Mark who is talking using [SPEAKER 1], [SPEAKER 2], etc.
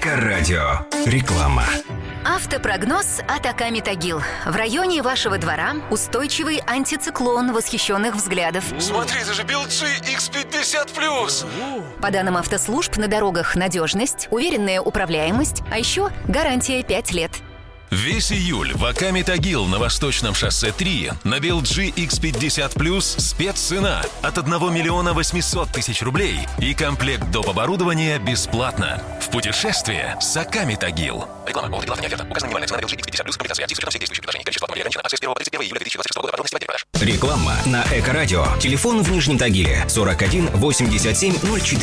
[SPEAKER 1] Эко-радио. Реклама.
[SPEAKER 2] Автопрогноз от Аками Тагил. В районе вашего двора устойчивый антициклон восхищенных взглядов.
[SPEAKER 3] Смотри, это же BLG X50+.
[SPEAKER 2] По данным автослужб, на дорогах надежность, уверенная управляемость, а еще гарантия 5 лет.
[SPEAKER 3] Весь июль в Аками Тагил на Восточном шоссе 3 на BLG X50+, спеццена от 1 миллиона 800 тысяч рублей и комплект доп. Оборудования бесплатно. В путешествие с Аками Тагил. Реклама. Повод рекламы не оферта. Указана минимальная цена на BLG X50+. Комплектация акций с учетом всех действующих предложений. Количество ограничено. Акция с 1 по 31 июля 2026 года. Подробности в отделе продаж.
[SPEAKER 1] Реклама на Эко-радио. Телефон в Нижнем Тагиле 41 87 04.